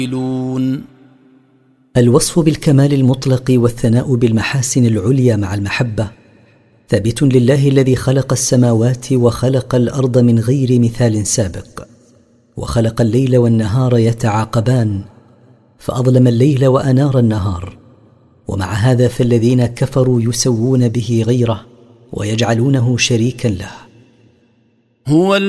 الوصف بالكمال المطلق والثناء بالمحاسن العليا مع المحبة ثابت لله الذي خلق السماوات وخلق الأرض من غير مثال سابق، وخلق الليل والنهار يتعاقبان فأظلم الليل وأنار النهار، ومع هذا فالذين كفروا يسوون به غيره ويجعلونه شريكا له. هو